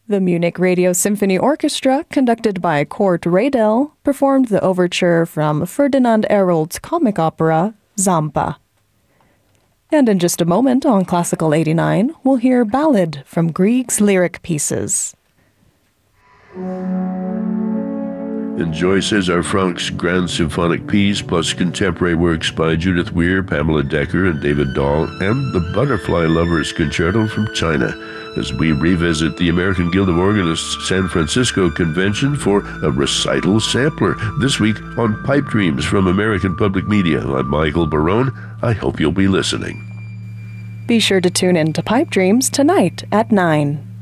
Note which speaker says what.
Speaker 1: The Munich Radio Symphony Orchestra, conducted by Kurt Radel, performed the overture from Ferdinand Arnold's comic opera, Zampa. And in just a moment on Classical 89, we'll hear Ballad from Grieg's Lyric Pieces.
Speaker 2: Enjoy César Franck's Grand Symphonic Piece, plus contemporary works by Judith Weir, Pamela Decker, and David Dahl, and the Butterfly Lovers Concerto from China, as we revisit the American Guild of Organists San Francisco Convention for a recital sampler. This week on Pipe Dreams from American Public Media. I'm Michael Barone. I hope you'll be listening.
Speaker 1: Be sure to tune in to Pipe Dreams tonight at 9.